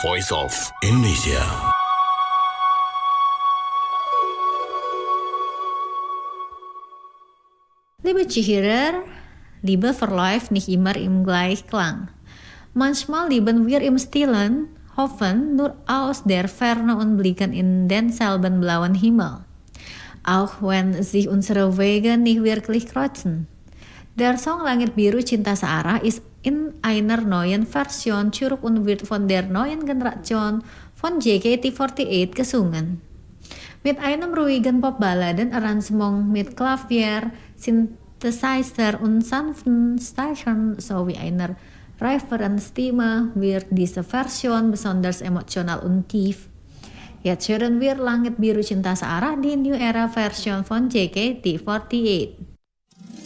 Voice of Indonesia. Liebe Zuhörer, liebe Verläuft nicht immer im Gleichklang. Manchmal lieben wir im Stillen, hoffen nur aus der Ferne und blicken in denselben blauen Himmel. Auch wenn sich unsere Wege nicht wirklich kreuzen. Der Song Langit Biru Cinta Searah ist in einer neuen Version zurück und wird von der neuen Generation von JKT48 gesungen. Mit einem ruhigen Pop-Balladen-Arrangement mit Klavier, Synthesizer und sanften Streichern sowie einer Referenzstimme wird diese Version besonders emotional und tief. Jetzt hören wir Langit Biru Cinta Searah die New Era Version von JKT48.